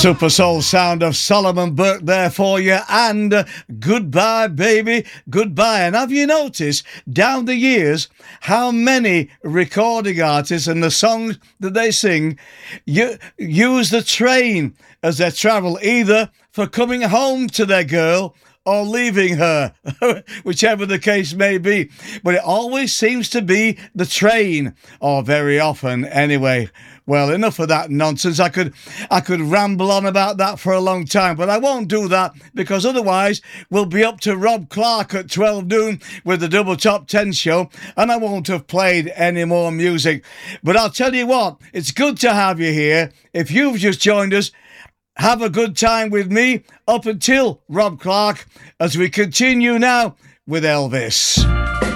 Super soul sound of Solomon Burke there for you, and Goodbye Baby, Goodbye. And have you noticed down the years how many recording artists and the songs that they sing use the train as they travel, either for coming home to their girl or leaving her, whichever the case may be. But it always seems to be the train, or very often anyway. Well, enough of that nonsense. I could ramble on about that for a long time, but I won't do that, because otherwise we'll be up to Rob Clark at 12 noon with the Double Top 10 show, and I won't have played any more music. But I'll tell you what, it's good to have you here. If you've just joined us, have a good time with me up until Rob Clark, as we continue now with Elvis.